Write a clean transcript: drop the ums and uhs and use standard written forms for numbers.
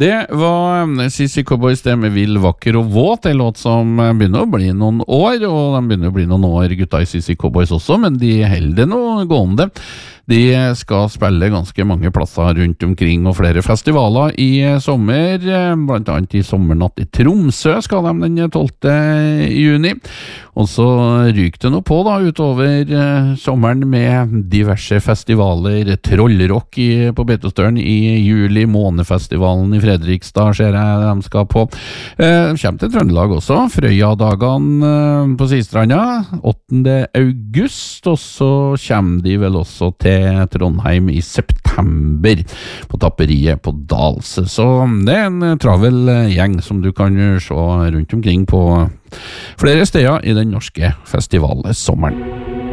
Det var CC Cowboys det med Vill, vakker og våt, en låt som begynner å bli noen år, og de begynner å bli noen år gutta i CC Cowboys også, men de holder noe gående. De skal spille ganske mange plasser rundt omkring og flere festivaler i sommer, blant annet i Sommernatt i Tromsø skal de den 12. juni, og så ryker det noe på da utover sommeren med diverse festivaler, Trollrock på Beitostølen i juli, Månefestivalen i Fredrikstad ser jeg de skal på. De kommer til Trøndelag også, Frøya-dagene på Sistranda 8. august, og så kommer de vel også til Trondheim i september på Tapperiet på Dalse. Så det en travel gjeng som du kan se rundt omkring på flere steder i den norske festivalsommeren.